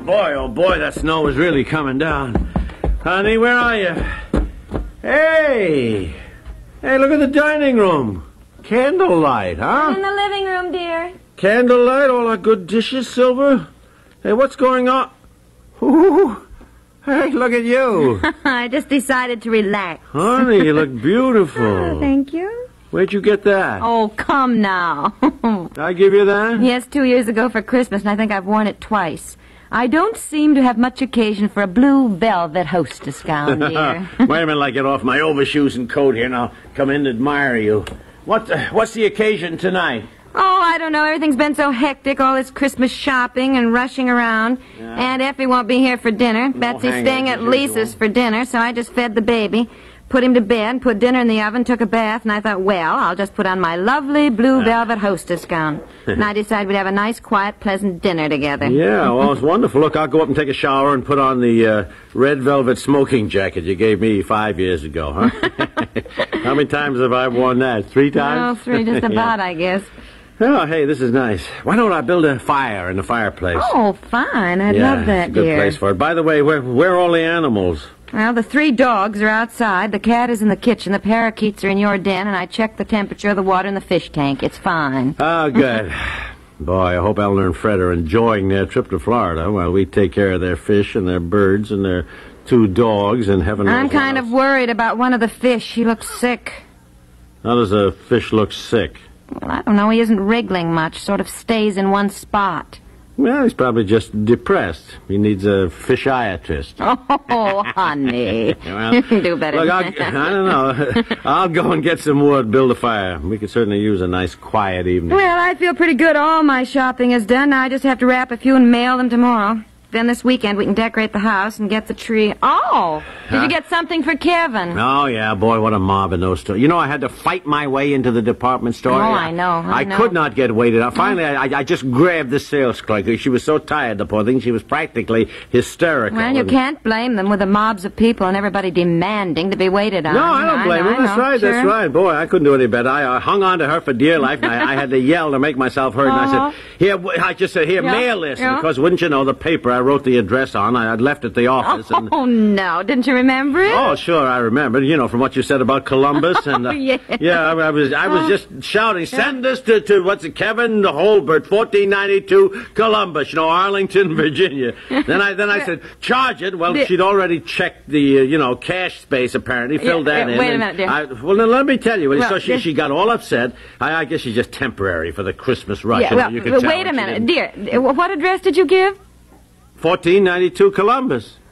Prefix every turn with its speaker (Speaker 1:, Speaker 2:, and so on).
Speaker 1: boy, oh boy, that snow is really coming down. Honey, where are you? Hey! Hey, look at the dining room. Candlelight, huh?
Speaker 2: I'm in the living room, dear.
Speaker 1: Candlelight, all our good dishes, Silver. Hey, what's going on? Ooh, hey, look at you.
Speaker 2: I just decided to relax.
Speaker 1: Honey, you look beautiful.
Speaker 2: Oh, thank you.
Speaker 1: Where'd you get that?
Speaker 2: Oh, come now.
Speaker 1: Did I give you that?
Speaker 2: Yes, 2 years ago for Christmas, and I think I've worn it twice. I don't seem to have much occasion for a blue velvet hostess gown, dear.
Speaker 1: Wait a minute, I get off my overshoes and coat here, and I'll come in and admire you. What's the occasion tonight?
Speaker 2: Oh, I don't know. Everything's been so hectic, all this Christmas shopping and rushing around.
Speaker 1: Yeah.
Speaker 2: Aunt Effie won't be here for dinner. Betsy's staying at Lisa's for dinner, so I just fed the baby, put him to bed, put dinner in the oven, took a bath, and I thought, well, I'll just put on my lovely blue velvet hostess gown. And I decided we'd have a nice, quiet, pleasant dinner together.
Speaker 1: Yeah, well, it's wonderful. Look, I'll go up and take a shower and put on the red velvet smoking jacket you gave me 5 years ago, huh? How many times have I worn that? 3 times?
Speaker 2: Oh, 3, just about,
Speaker 1: Yeah.
Speaker 2: I guess.
Speaker 1: Oh, hey, this is nice. Why don't I build a fire in the fireplace?
Speaker 2: Oh, fine. I'd
Speaker 1: yeah,
Speaker 2: love that,
Speaker 1: it's a good
Speaker 2: dear.
Speaker 1: place for it. By the way, where are all the animals?
Speaker 2: Well, the 3 dogs are outside, the cat is in the kitchen, the parakeets are in your den, and I checked the temperature of the water in the fish tank. It's fine.
Speaker 1: Oh, good. Boy, I hope Eleanor and Fred are enjoying their trip to Florida while we take care of their fish and their birds and their 2 dogs and heaven knows
Speaker 2: I'm
Speaker 1: what
Speaker 2: kind
Speaker 1: else.
Speaker 2: of worried about one of the fish. He looks sick.
Speaker 1: How does a fish look sick?
Speaker 2: Well, I don't know. He isn't wriggling much, sort of stays in one spot.
Speaker 1: Well, he's probably just depressed. He needs a fishiatrist.
Speaker 2: Oh, honey.
Speaker 1: Well,
Speaker 2: You can do better
Speaker 1: Look,
Speaker 2: than that.
Speaker 1: I don't know. I'll go and get some wood, build a fire. We could certainly use a nice, quiet evening.
Speaker 2: Well, I feel pretty good. All my shopping is done. Now I just have to wrap a few and mail them tomorrow. Then this weekend we can decorate the house and get the tree. Oh! Did you get something for Kevin?
Speaker 1: Oh, yeah, boy, what a mob in those stores. You know, I had to fight my way into the department store.
Speaker 2: Oh, I know.
Speaker 1: I could not get waited out. Finally, I just grabbed the sales clerk. She was so tired, the poor thing. She was practically hysterical.
Speaker 2: Well, you can't blame them with the mobs of people and everybody demanding to be waited on.
Speaker 1: No, I don't blame her. That's right,
Speaker 2: sure.
Speaker 1: that's right. Boy, I couldn't do any better. I hung on to her for dear life, and I had to yell to make myself heard. And I said, here, I just said, here,
Speaker 2: Yeah,
Speaker 1: mail this.
Speaker 2: yeah.
Speaker 1: And because, wouldn't you know, the paper I wrote the address on, I'd left at the office. And,
Speaker 2: Oh, no. Didn't you remember it?
Speaker 1: oh, sure, I remembered. You know, from what you said about Columbus. And,
Speaker 2: yeah.
Speaker 1: Yeah, I was just shouting, send this to what's it, Kevin Holbert, 1492 Columbus, you know, Arlington, Virginia. Then I said, charge it. Well, she'd already checked the, cash space, apparently, filled that in.
Speaker 2: Wait a minute, dear.
Speaker 1: Well, then let me tell you.
Speaker 2: Well,
Speaker 1: So she got all upset. I guess she's just temporary for the Christmas rush.
Speaker 2: Yeah, well,
Speaker 1: you could tell
Speaker 2: wait
Speaker 1: her
Speaker 2: a
Speaker 1: she
Speaker 2: minute.
Speaker 1: didn't.
Speaker 2: Dear, what address did you give?
Speaker 1: 1492 Columbus.